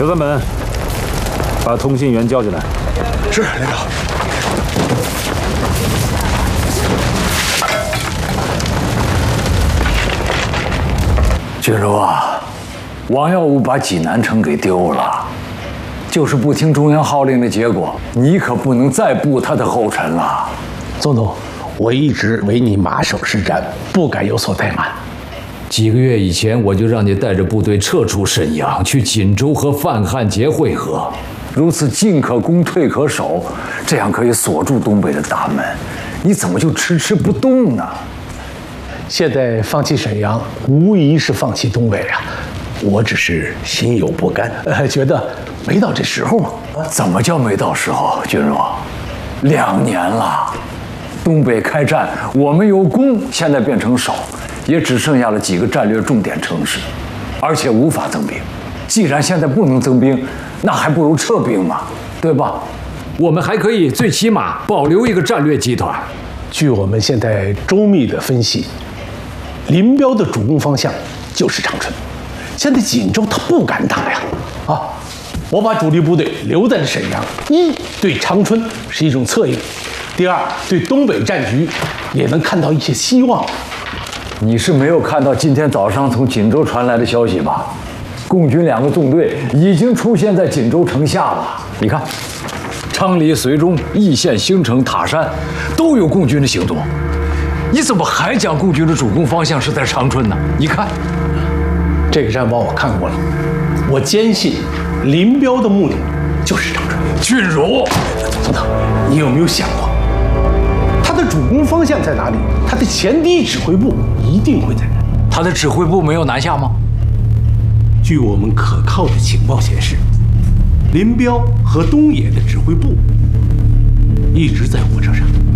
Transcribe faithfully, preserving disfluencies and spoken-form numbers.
小三本，把通信员叫进来。 是，连长。 君如啊，王耀武把济南城给丢了，就是不听中央号令的结果。你可不能再步他的后尘了。 总统，我一直为你马首是瞻，不敢有所怠慢。 几个月以前，我就让你带着部队撤出沈阳，去锦州和范汉杰会合。 如此进可攻，退可守，这样可以锁住东北的大门。你怎么就迟迟不动呢？ 现在放弃沈阳，无疑是放弃东北啊！我只是心有不甘，呃，觉得没到这时候嘛。 怎么叫没到时候？君如，两年了，东北开战，我们由攻现在变成守，也只剩下了几个战略重点城市，而且无法增兵。既然现在不能增兵，那还不如撤兵嘛，对吧？ 我们还可以最起码保留一个战略集团。 据我们现在周密的分析，林彪的主攻方向就是长春。现在锦州他不敢打呀，啊！我把主力部队留在了沈阳，一对长春是一种策应，第二对东北战局也能看到一些希望。 你是没有看到今天早上从锦州传来的消息吧？共军两个纵队已经出现在锦州城下了。你看，昌黎、绥中、易县、兴城、塔山都有共军的行动。你怎么还讲共军的主攻方向是在长春呢？你看， 这个战报我看过了，我坚信林彪的目的就是长春。 君如， 总统，你有没有想过，他的主攻方向在哪里？他的前敌指挥部一定会在那。 他的指挥部没有南下吗？ 据我们可靠的情报显示，林彪和东野的指挥部一直在火车上。